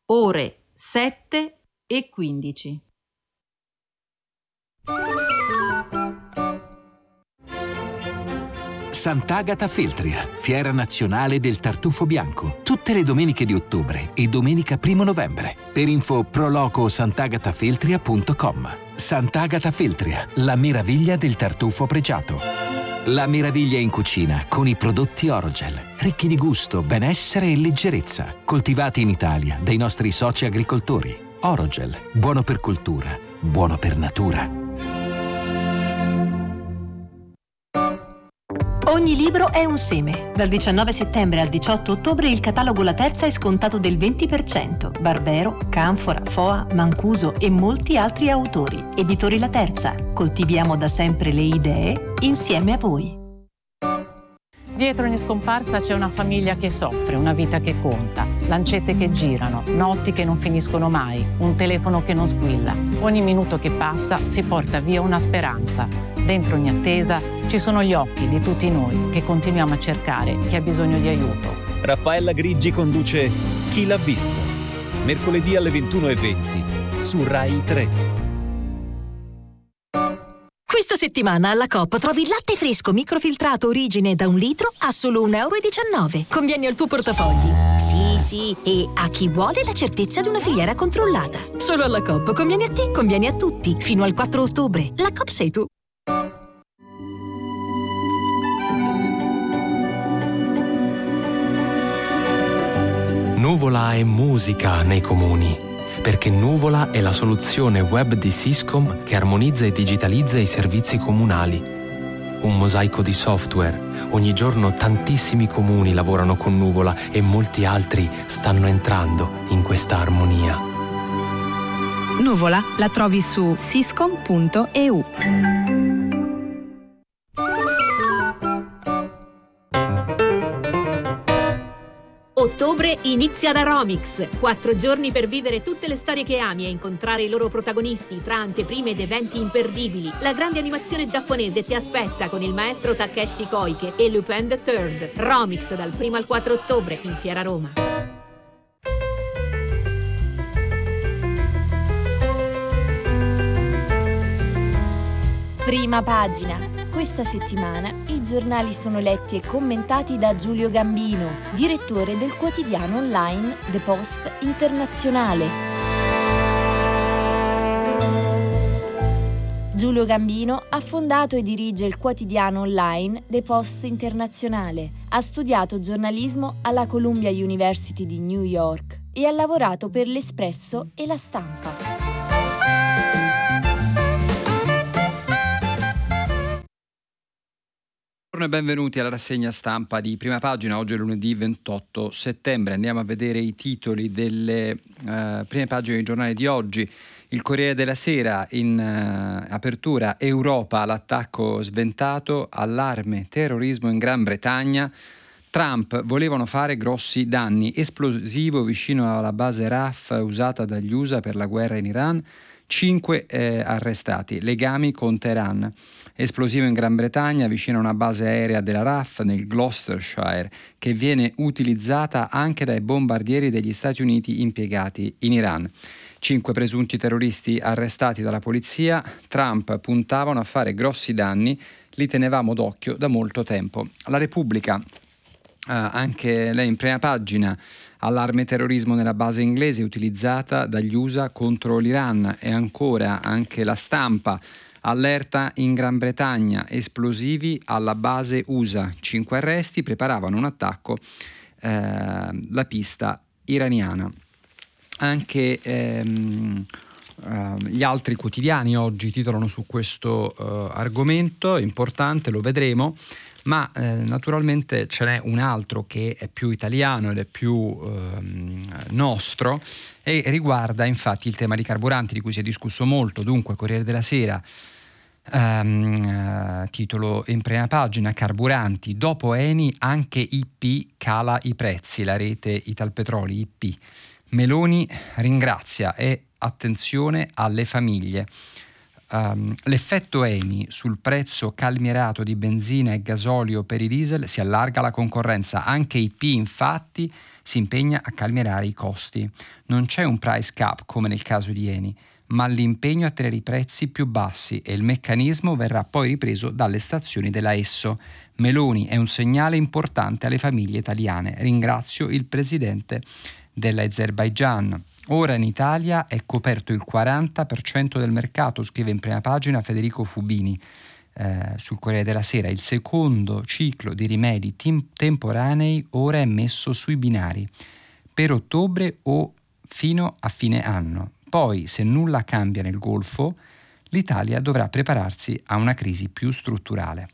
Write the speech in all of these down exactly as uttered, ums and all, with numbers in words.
ore sette e quindici. Sant'Agata Feltria, fiera nazionale del tartufo bianco, tutte le domeniche di ottobre e domenica primo novembre. Per info proloco sant'agatafeltria punto com. Sant'Agata Feltria, la meraviglia del tartufo pregiato. La meraviglia in cucina con i prodotti Orogel, ricchi di gusto, benessere e leggerezza, coltivati in Italia dai nostri soci agricoltori. Orogel, buono per cultura, buono per natura. Ogni libro è un seme. Dal diciannove settembre al diciotto ottobre il catalogo La Terza è scontato del venti per cento. Barbero, Canfora, Foa, Mancuso e molti altri autori. Editori La Terza. Coltiviamo da sempre le idee insieme a voi. Dietro ogni scomparsa c'è una famiglia che soffre, una vita che conta, lancette che girano, notti che non finiscono mai, un telefono che non squilla. Ogni minuto che passa si porta via una speranza. Dentro ogni attesa ci sono gli occhi di tutti noi che continuiamo a cercare chi ha bisogno di aiuto. Raffaella Griggi conduce Chi l'ha visto? Mercoledì alle ventuno e venti su Rai tre. Questa settimana alla Coop trovi il latte fresco microfiltrato origine da un litro a solo un euro e diciannove. Conviene al tuo portafogli. Sì, sì, e a chi vuole la certezza di una filiera controllata. Solo alla Coop conviene a te, conviene a tutti. Fino al quattro ottobre. La Coop sei tu. Nuvola è musica nei comuni. Perché Nuvola è la soluzione web di Syscom che armonizza e digitalizza i servizi comunali. Un mosaico di software. Ogni giorno tantissimi comuni lavorano con Nuvola e molti altri stanno entrando in questa armonia. Nuvola la trovi su syscom punto e u. Ottobre inizia da Romix. Quattro giorni per vivere tutte le storie che ami e incontrare i loro protagonisti tra anteprime ed eventi imperdibili. La grande animazione giapponese ti aspetta con il maestro Takeshi Koike e Lupin the Third. Romix dal primo al quattro ottobre in Fiera Roma. Prima pagina. Questa settimana i giornali sono letti e commentati da Giulio Gambino, direttore del quotidiano online The Post Internazionale. Giulio Gambino ha fondato e dirige il quotidiano online The Post Internazionale. Ha studiato giornalismo alla Columbia University di New York e ha lavorato per l'Espresso e La Stampa. Buongiorno e benvenuti alla rassegna stampa di Prima Pagina. Oggi è lunedì ventotto settembre. Andiamo a vedere i titoli delle uh, prime pagine dei giornali di oggi. Il Corriere della Sera in uh, apertura: Europa, l'attacco sventato, allarme, terrorismo in Gran Bretagna. Trump, volevano fare grossi danni, esplosivo vicino alla base R A F usata dagli U S A per la guerra in Iran. Cinque eh, arrestati, legami con Teheran. Esplosivo in Gran Bretagna vicino a una base aerea della R A F nel Gloucestershire, che viene utilizzata anche dai bombardieri degli Stati Uniti impiegati in Iran. Cinque presunti terroristi arrestati dalla polizia. Trump, puntavano a fare grossi danni, li tenevamo d'occhio da molto tempo. La Repubblica, Uh, anche lei in prima pagina: allarme terrorismo nella base inglese utilizzata dagli U S A contro l'Iran. E ancora anche La Stampa: allerta in Gran Bretagna, esplosivi alla base U S A, cinque arresti, preparavano un attacco, uh, la pista iraniana. Anche ehm, uh, gli altri quotidiani oggi titolano su questo uh, argomento importante, lo vedremo. Ma eh, naturalmente ce n'è un altro che è più italiano ed è più ehm, nostro, e riguarda infatti il tema dei carburanti, di cui si è discusso molto. Dunque, Corriere della Sera, ehm, eh, titolo in prima pagina: carburanti, dopo Eni anche I P cala i prezzi, la rete Italpetroli I P. Meloni ringrazia e attenzione alle famiglie. Um, l'effetto Eni sul prezzo calmierato di benzina e gasolio per i diesel si allarga alla concorrenza. Anche I P infatti si impegna a calmierare i costi. Non c'è un price cap come nel caso di Eni, ma l'impegno a tenere i prezzi più bassi, e il meccanismo verrà poi ripreso dalle stazioni della Esso. Meloni è un segnale importante alle famiglie italiane. Ringrazio il presidente dell'Azerbaigian. Ora in Italia è coperto il quaranta per cento del mercato, scrive in prima pagina Federico Fubini eh, sul Corriere della Sera. Il secondo ciclo di rimedi tim- temporanei ora è messo sui binari per ottobre o fino a fine anno. Poi, se nulla cambia nel Golfo, l'Italia dovrà prepararsi a una crisi più strutturale.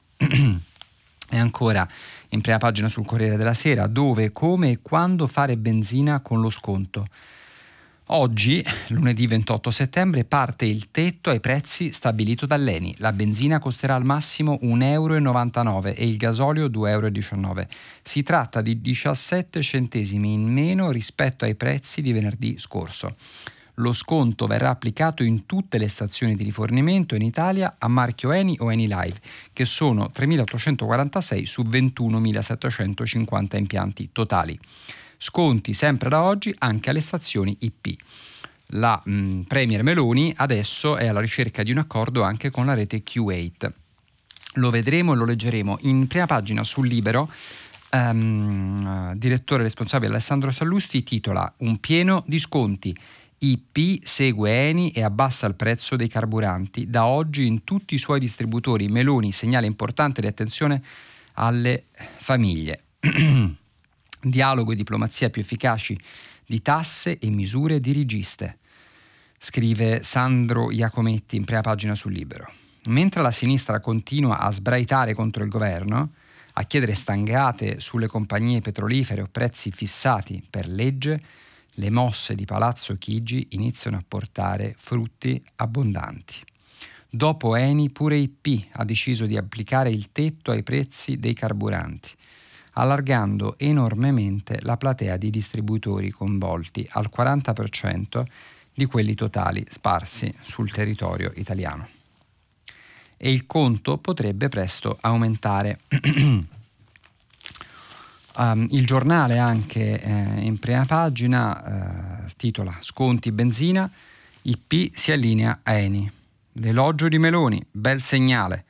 E ancora in prima pagina sul Corriere della Sera, dove, come e quando fare benzina con lo sconto. Oggi, lunedì ventotto settembre, parte il tetto ai prezzi stabilito dall'Eni. La benzina costerà al massimo un euro e novantanove e il gasolio due euro e diciannove. Si tratta di diciassette centesimi in meno rispetto ai prezzi di venerdì scorso. Lo sconto verrà applicato in tutte le stazioni di rifornimento in Italia a marchio Eni o Eni Live, che sono tremilaottocentoquarantasei su ventunomilasettecentocinquanta impianti totali. Sconti sempre da oggi anche alle stazioni I P. La mh, Premier Meloni adesso è alla ricerca di un accordo anche con la rete Q otto. Lo vedremo e lo leggeremo in prima pagina sul Libero. Um, direttore responsabile Alessandro Sallusti titola: un pieno di sconti. I P segue Eni e abbassa il prezzo dei carburanti. Da oggi in tutti i suoi distributori. Meloni segnale importante di attenzione alle famiglie. Dialogo e diplomazia più efficaci di tasse e misure dirigiste, scrive Sandro Iacometti in prima pagina sul Libero. Mentre la sinistra continua a sbraitare contro il governo, a chiedere stangate sulle compagnie petrolifere o prezzi fissati per legge, le mosse di Palazzo Chigi iniziano a portare frutti abbondanti. Dopo Eni, pure I P ha deciso di applicare il tetto ai prezzi dei carburanti, allargando enormemente la platea di distributori coinvolti al quaranta per cento di quelli totali sparsi sul territorio italiano. E il conto potrebbe presto aumentare. um, il giornale anche eh, in prima pagina eh, titola: sconti benzina, I P si allinea a Eni. L'elogio di Meloni, bel segnale.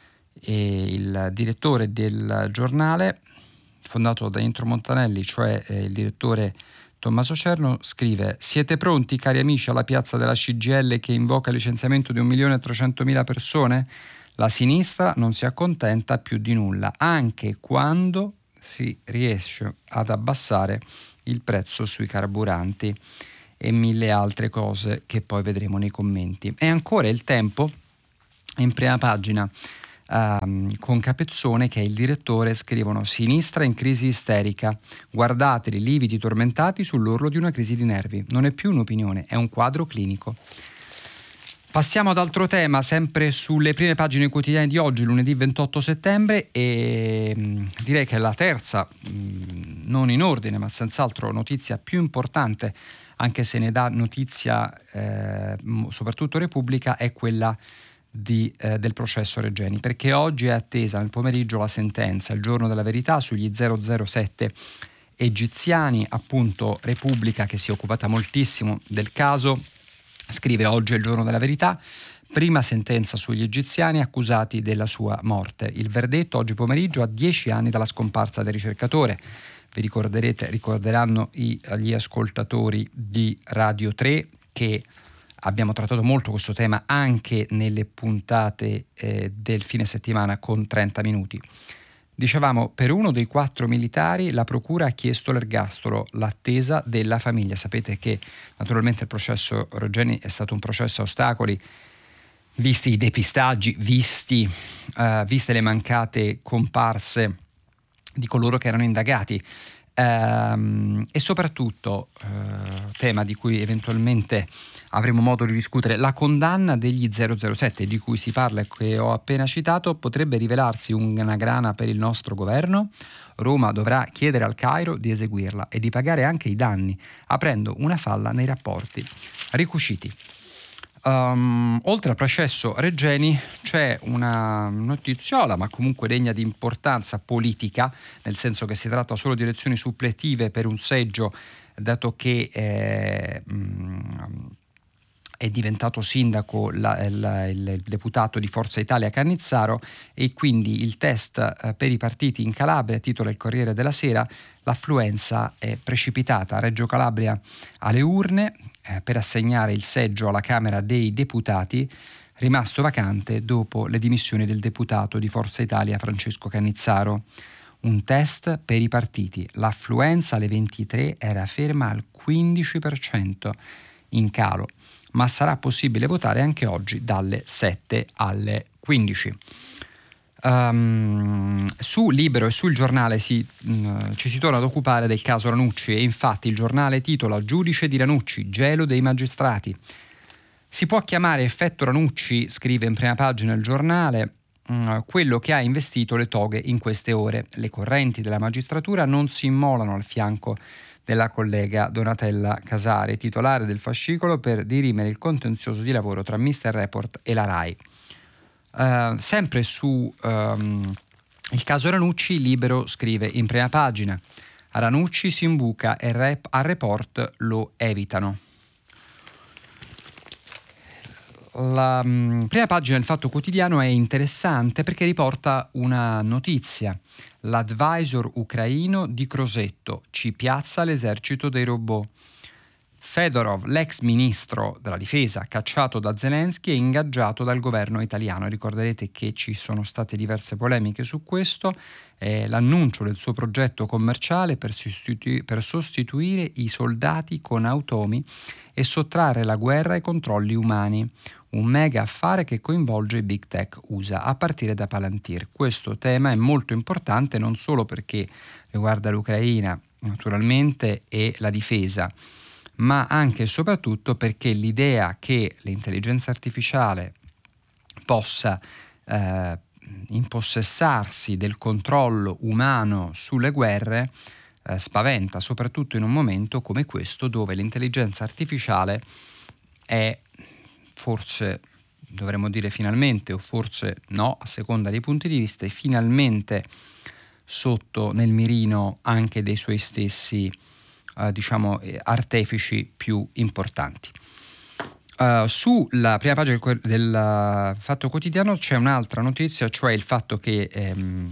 E il direttore del giornale, fondato da Entro Montanelli, cioè eh, il direttore Tommaso Cerno, scrive: siete pronti, cari amici, alla piazza della C G I L che invoca il licenziamento di un milione e trecentomila persone? La sinistra non si accontenta più di nulla, anche quando si riesce ad abbassare il prezzo sui carburanti e mille altre cose che poi vedremo nei commenti. E ancora Il Tempo in prima pagina Um, con Capezzone, che è il direttore, scrivono: sinistra in crisi isterica, guardateli lividi tormentati sull'orlo di una crisi di nervi. Non è più un'opinione, è un quadro clinico. Passiamo ad altro tema, sempre sulle prime pagine quotidiane di oggi, lunedì ventotto settembre, e mh, direi che la terza, mh, non in ordine ma senz'altro notizia più importante, anche se ne dà notizia eh, soprattutto Repubblica, è quella Di, eh, del processo Regeni, perché oggi è attesa nel pomeriggio la sentenza, il giorno della verità, sugli zero zero sette egiziani. Appunto Repubblica, che si è occupata moltissimo del caso, scrive: oggi è il giorno della verità, prima sentenza sugli egiziani accusati della sua morte. Il verdetto oggi pomeriggio, a dieci anni dalla scomparsa del ricercatore. Vi ricorderete, ricorderanno i, gli ascoltatori di Radio tre che abbiamo trattato molto questo tema anche nelle puntate eh, del fine settimana con trenta minuti. Dicevamo, per uno dei quattro militari la procura ha chiesto l'ergastolo, l'attesa della famiglia. Sapete che naturalmente il processo Regeni è stato un processo a ostacoli, visti i depistaggi, visti, uh, viste le mancate comparse di coloro che erano indagati. Um, e soprattutto, uh, tema di cui eventualmente avremo modo di discutere, la condanna degli zero zero sette di cui si parla e che ho appena citato potrebbe rivelarsi una grana per il nostro governo. Roma dovrà chiedere al Cairo di eseguirla e di pagare anche i danni, aprendo una falla nei rapporti ricuciti. Um, oltre al processo Regeni c'è una notiziola, ma comunque degna di importanza politica, nel senso che si tratta solo di elezioni suppletive per un seggio, dato che eh, mh, è diventato sindaco la, la, il, il deputato di Forza Italia Cannizzaro, e quindi il test eh, per i partiti in Calabria, titola il Corriere della Sera, l'affluenza è precipitata a Reggio Calabria alle urne eh, per assegnare il seggio alla Camera dei Deputati, rimasto vacante dopo le dimissioni del deputato di Forza Italia Francesco Cannizzaro. Un test per i partiti, l'affluenza alle ventitré era ferma al quindici per cento, in calo, ma sarà possibile votare anche oggi dalle sette alle quindici. Um, su Libero e sul Giornale si, mh, ci si torna ad occupare del caso Ranucci, e infatti il Giornale titola "Giudice di Ranucci, gelo dei magistrati". Si può chiamare effetto Ranucci, scrive in prima pagina il Giornale, mh, quello che ha investito le toghe in queste ore. Le correnti della magistratura non si immolano al fianco della collega Donatella Casari, titolare del fascicolo per dirimere il contenzioso di lavoro tra mister Report e la RAI. Uh, sempre su um, il caso Ranucci, Libero scrive in prima pagina: a Ranucci si imbuca e rep- a Report lo evitano. La um, prima pagina del Fatto Quotidiano è interessante perché riporta una notizia. L'advisor ucraino di Crosetto: ci piazza l'esercito dei robot. Fedorov, l'ex ministro della difesa, cacciato da Zelensky e ingaggiato dal governo italiano. Ricorderete che ci sono state diverse polemiche su questo. Eh, l'annuncio del suo progetto commerciale per, sostitu- per sostituire i soldati con automi e sottrarre la guerra ai controlli umani. Un mega affare che coinvolge i big tech U S A, a partire da Palantir. Questo tema è molto importante non solo perché riguarda l'Ucraina, naturalmente, e la difesa, ma anche e soprattutto perché l'idea che l'intelligenza artificiale possa eh, impossessarsi del controllo umano sulle guerre eh, spaventa, soprattutto in un momento come questo, dove l'intelligenza artificiale è, forse dovremmo dire finalmente, o forse no, a seconda dei punti di vista, è finalmente sotto nel mirino anche dei suoi stessi Uh, diciamo eh, artefici più importanti. Uh, sulla prima pagina del, del uh, Fatto Quotidiano c'è un'altra notizia, cioè il fatto che ehm,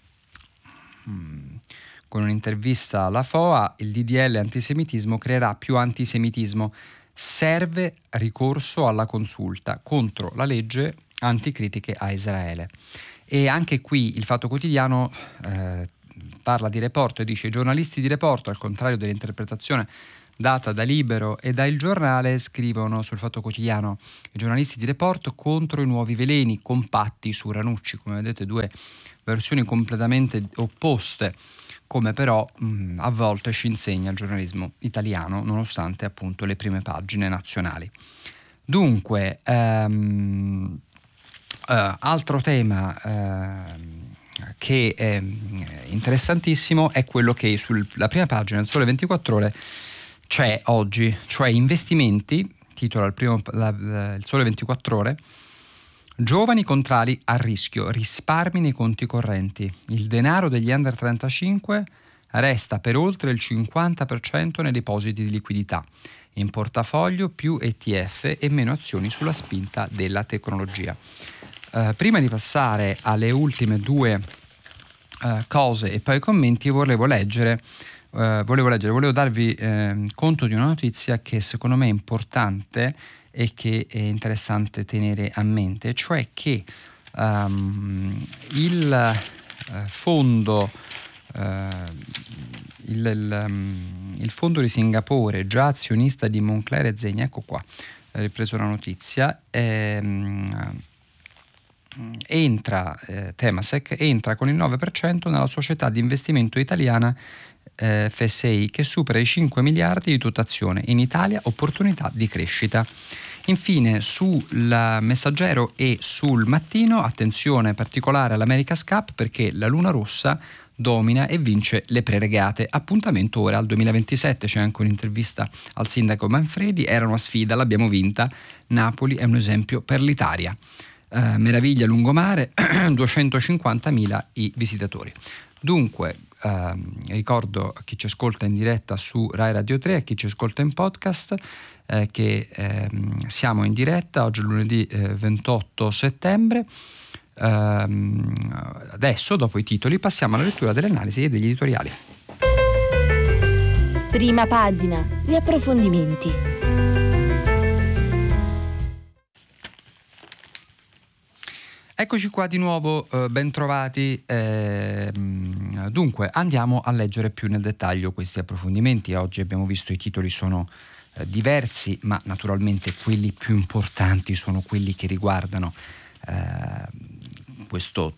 con un'intervista alla F O A il D D L antisemitismo creerà più antisemitismo, serve ricorso alla consulta contro la legge anticritiche a Israele. E anche qui il Fatto Quotidiano eh, parla di Report e dice: i giornalisti di Report, al contrario dell'interpretazione data da Libero e da Il Giornale, scrivono sul Fatto Quotidiano, i giornalisti di Report contro i nuovi veleni compatti su Ranucci. Come vedete, due versioni completamente opposte, come però mh, a volte ci insegna il giornalismo italiano, nonostante appunto le prime pagine nazionali. Dunque, ehm, eh, altro tema ehm, che è interessantissimo è quello che sulla prima pagina del Sole ventiquattro Ore c'è oggi, cioè investimenti, titola il, primo, la, la, il Sole ventiquattro Ore, giovani contrari a rischio, risparmi nei conti correnti, il denaro degli under trentacinque resta per oltre il cinquanta per cento nei depositi di liquidità, in portafoglio più E T F e meno azioni sulla spinta della tecnologia. Uh, prima di passare alle ultime due uh, cose e poi ai commenti, volevo leggere, uh, volevo leggere, volevo darvi uh, conto di una notizia che secondo me è importante e che è interessante tenere a mente, cioè che um, il uh, fondo uh, il, il, um, il fondo di Singapore, già azionista di Moncler e Zegna, ecco qua, ho ripreso la notizia, ehm, entra eh, Temasek entra con il nove per cento nella società di investimento italiana eh, F S I, che supera i cinque miliardi di dotazione. In Italia opportunità di crescita. Infine sul Messaggero e sul Mattino, attenzione particolare all'America's Cup, perché la Luna Rossa domina e vince le preregate. Appuntamento ora al duemilaventisette, c'è anche un'intervista al sindaco Manfredi, era una sfida, l'abbiamo vinta, Napoli è un esempio per l'Italia. Uh, meraviglia lungomare, duecentocinquantamila i visitatori. Dunque, uh, ricordo a chi ci ascolta in diretta su Rai Radio tre, a chi ci ascolta in podcast, eh, che eh, siamo in diretta oggi lunedì eh, ventotto settembre. Uh, adesso, dopo i titoli, passiamo alla lettura delle analisi e degli editoriali. Prima pagina, gli approfondimenti. Eccoci qua di nuovo, eh, ben trovati. Eh, dunque, andiamo a leggere più nel dettaglio questi approfondimenti. Oggi abbiamo visto i titoli sono eh, diversi, ma naturalmente quelli più importanti sono quelli che riguardano eh, questo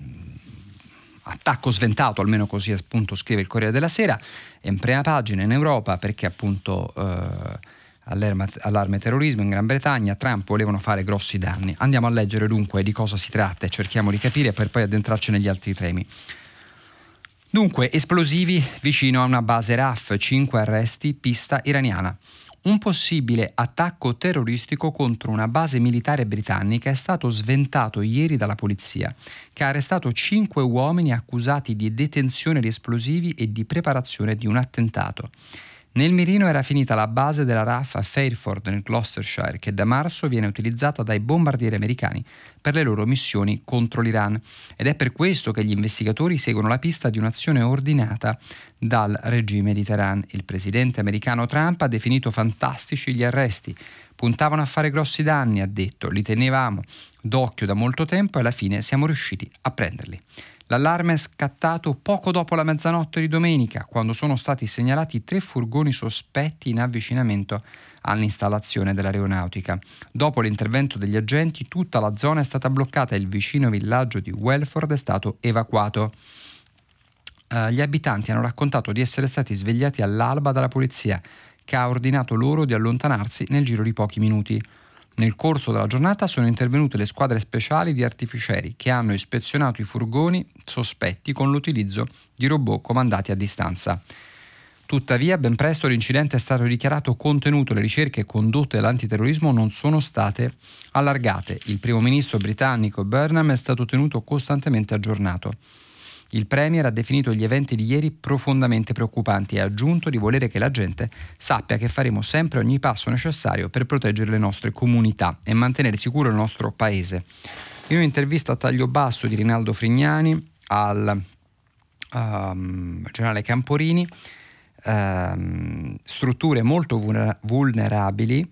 attacco sventato, almeno così appunto scrive il Corriere della Sera, è in prima pagina in Europa perché appunto eh, allarme terrorismo in Gran Bretagna, Trump volevano fare grossi danni. Andiamo a leggere dunque di cosa si tratta e cerchiamo di capire per poi addentrarci negli altri temi. Dunque, esplosivi vicino a una base R A F, cinque arresti, pista iraniana. Un possibile attacco terroristico contro una base militare britannica è stato sventato ieri dalla polizia, che ha arrestato cinque uomini accusati di detenzione di esplosivi e di preparazione di un attentato. Nel mirino era finita la base della R A F a Fairford nel Gloucestershire, che da marzo viene utilizzata dai bombardieri americani per le loro missioni contro l'Iran, ed è per questo che gli investigatori seguono la pista di un'azione ordinata dal regime di Teheran. Il presidente americano Trump ha definito fantastici gli arresti. Puntavano a fare grossi danni, ha detto, li tenevamo d'occhio da molto tempo e alla fine siamo riusciti a prenderli. L'allarme è scattato poco dopo la mezzanotte di domenica, quando sono stati segnalati tre furgoni sospetti in avvicinamento all'installazione dell'aeronautica. Dopo l'intervento degli agenti, tutta la zona è stata bloccata e il vicino villaggio di Welford è stato evacuato. Uh, gli abitanti hanno raccontato di essere stati svegliati all'alba dalla polizia, che ha ordinato loro di allontanarsi nel giro di pochi minuti. Nel corso della giornata sono intervenute le squadre speciali di artificieri che hanno ispezionato i furgoni sospetti con l'utilizzo di robot comandati a distanza. Tuttavia, ben presto l'incidente è stato dichiarato contenuto. Le ricerche condotte dall'antiterrorismo non sono state allargate. Il primo ministro britannico Burnham è stato tenuto costantemente aggiornato. Il premier ha definito gli eventi di ieri profondamente preoccupanti e ha aggiunto di volere che la gente sappia che faremo sempre ogni passo necessario per proteggere le nostre comunità e mantenere sicuro il nostro paese. In un'intervista a taglio basso di Rinaldo Frignani al um, generale Camporini, um, strutture molto vulnerabili,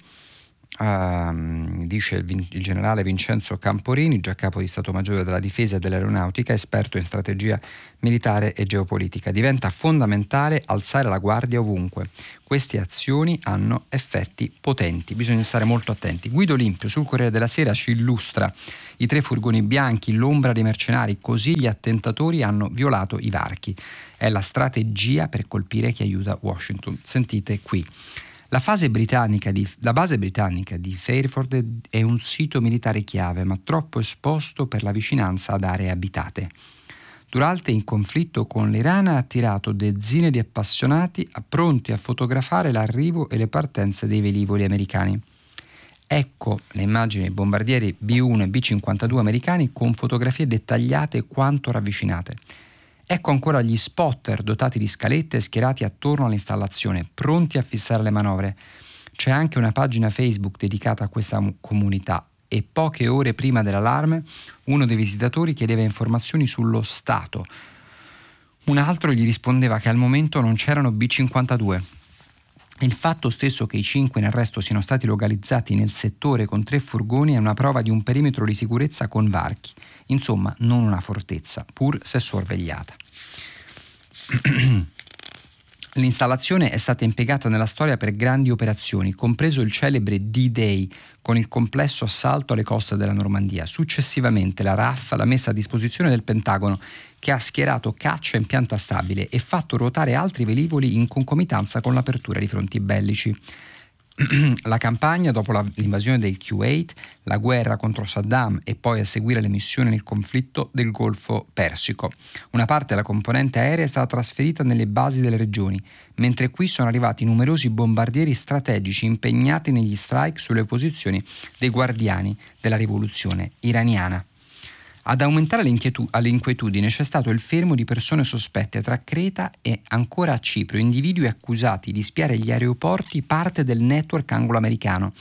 Uh, dice il, il generale Vincenzo Camporini, già capo di Stato Maggiore della Difesa e dell'Aeronautica, esperto in strategia militare e geopolitica. Diventa fondamentale alzare la guardia ovunque. Queste azioni hanno effetti potenti, bisogna stare molto attenti. Guido Limpio sul Corriere della Sera ci illustra i tre furgoni bianchi, l'ombra dei mercenari, così gli attentatori hanno violato i varchi. È la strategia per colpire chi aiuta Washington. Sentite qui. La, fase britannica di, la base britannica di Fairford è un sito militare chiave, ma troppo esposto per la vicinanza ad aree abitate. Durante il conflitto con l'Iran ha attirato dozzine di appassionati pronti a fotografare l'arrivo e le partenze dei velivoli americani. Ecco le immagini dei bombardieri B uno e B cinquantadue americani con fotografie dettagliate quanto ravvicinate. Ecco ancora gli spotter dotati di scalette schierati attorno all'installazione, pronti a fissare le manovre. C'è anche una pagina Facebook dedicata a questa comunità e poche ore prima dell'allarme uno dei visitatori chiedeva informazioni sullo stato. Un altro gli rispondeva che al momento non c'erano B cinquantadue. Il fatto stesso che i cinque in arresto siano stati localizzati nel settore con tre furgoni è una prova di un perimetro di sicurezza con varchi. Insomma, non una fortezza, pur se sorvegliata. L'installazione è stata impiegata nella storia per grandi operazioni, compreso il celebre D-Day, con il complesso assalto alle coste della Normandia. Successivamente la R A F l'ha messa a disposizione del Pentagono, che ha schierato caccia in pianta stabile e fatto ruotare altri velivoli in concomitanza con l'apertura di fronti bellici. La campagna dopo la, l'invasione del Kuwait, la guerra contro Saddam e poi a seguire le missioni nel conflitto del Golfo Persico. Una parte della componente aerea è stata trasferita nelle basi delle regioni, mentre qui sono arrivati numerosi bombardieri strategici impegnati negli strike sulle posizioni dei guardiani della rivoluzione iraniana. Ad aumentare l'inquietudine c'è stato il fermo di persone sospette tra Creta e ancora a Cipro, individui accusati di spiare gli aeroporti parte del network anglo-americano.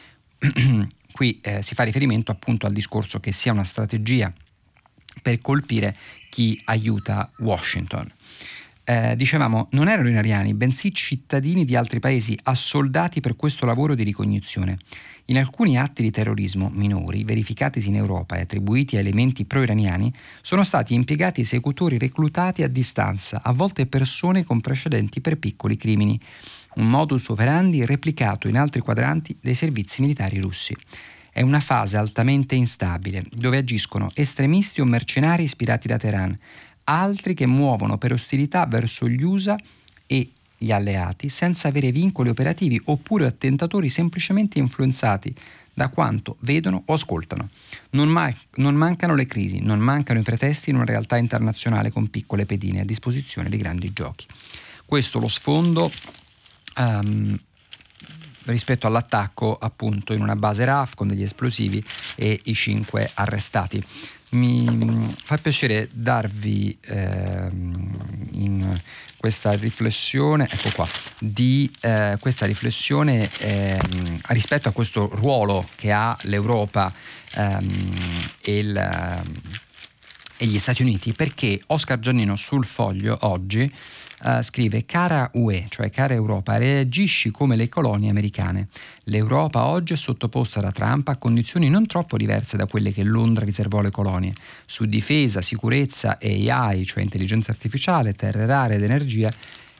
Qui eh, si fa riferimento appunto al discorso che sia una strategia per colpire chi aiuta Washington. Eh, dicevamo, non erano iraniani, bensì cittadini di altri paesi assoldati per questo lavoro di ricognizione. In alcuni atti di terrorismo minori, verificatisi in Europa e attribuiti a elementi pro-iraniani, sono stati impiegati esecutori reclutati a distanza, a volte persone con precedenti per piccoli crimini. Un modus operandi replicato in altri quadranti dei servizi militari russi. È una fase altamente instabile, dove agiscono estremisti o mercenari ispirati da Teheran, altri che muovono per ostilità verso gli U S A e gli alleati senza avere vincoli operativi, oppure attentatori semplicemente influenzati da quanto vedono o ascoltano. Non, ma- non mancano le crisi, non mancano i pretesti in una realtà internazionale con piccole pedine a disposizione di grandi giochi. Questo lo sfondo um, rispetto all'attacco appunto in una base R A F con degli esplosivi e i cinque arrestati. Mi fa piacere darvi ehm, in questa riflessione, ecco qua, di eh, questa riflessione ehm, rispetto a questo ruolo che ha l'Europa ehm, e, il, e gli Stati Uniti, perché Oscar Giannino sul Foglio oggi Uh, scrive: cara U E, cioè cara Europa, reagisci come le colonie americane. L'Europa oggi è sottoposta da Trump a condizioni non troppo diverse da quelle che Londra riservò alle colonie. Su difesa, sicurezza e A I, cioè intelligenza artificiale, terre rare ed energia,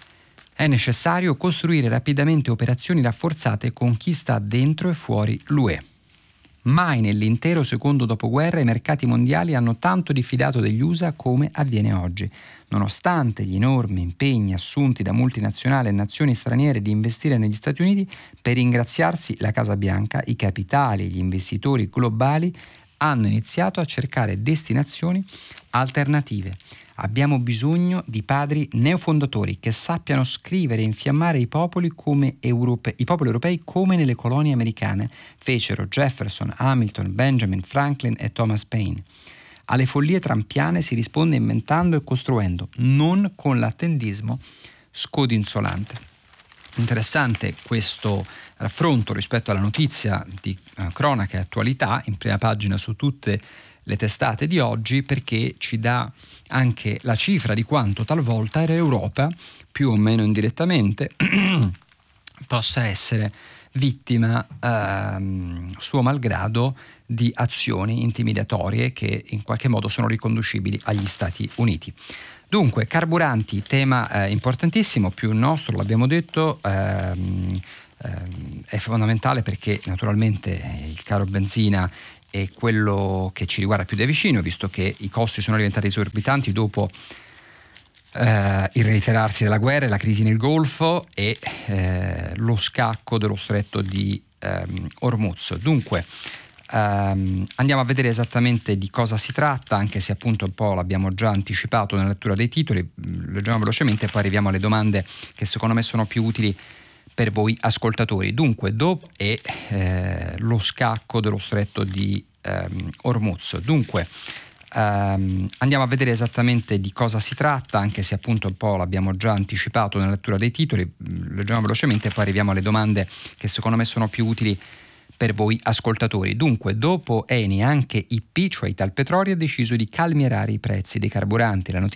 è necessario costruire rapidamente operazioni rafforzate con chi sta dentro e fuori l'U E. Mai nell'intero secondo dopoguerra i mercati mondiali hanno tanto diffidato degli U S A come avviene oggi. Nonostante gli enormi impegni assunti da multinazionali e nazioni straniere di investire negli Stati Uniti, per ringraziarsi la Casa Bianca, i capitali e gli investitori globali hanno iniziato a cercare destinazioni alternative. Abbiamo bisogno di padri neofondatori che sappiano scrivere e infiammare i popoli, come europe- i popoli europei come nelle colonie americane fecero Jefferson, Hamilton, Benjamin Franklin e Thomas Paine. Alle follie trampiane si risponde inventando e costruendo, non con l'attendismo scodinzolante. Interessante questo raffronto rispetto alla notizia di uh, cronaca e attualità in prima pagina su tutte le testate di oggi, perché ci dà anche la cifra di quanto talvolta l'Europa, più o meno indirettamente, possa essere vittima, ehm, suo malgrado, di azioni intimidatorie che in qualche modo sono riconducibili agli Stati Uniti. Dunque, carburanti, tema eh, importantissimo, più nostro, l'abbiamo detto, ehm, ehm, è fondamentale perché naturalmente il caro benzina è quello che ci riguarda più da vicino, visto che i costi sono diventati esorbitanti dopo eh, il reiterarsi della guerra e la crisi nel Golfo e eh, lo scacco dello stretto di ehm, Hormuz. Dunque ehm, andiamo a vedere esattamente di cosa si tratta, anche se appunto un po' l'abbiamo già anticipato nella lettura dei titoli. Leggiamo velocemente e poi arriviamo alle domande che secondo me sono più utili per voi ascoltatori. Dunque, dopo è eh, lo scacco dello stretto di ehm, Hormuz. Dunque, ehm, andiamo a vedere esattamente di cosa si tratta, anche se appunto un po' l'abbiamo già anticipato nella lettura dei titoli. Leggiamo velocemente e poi arriviamo alle domande che secondo me sono più utili per voi ascoltatori. Dunque, dopo Eni anche I P, cioè Italpetroli, ha deciso di calmierare i prezzi dei carburanti. La notizia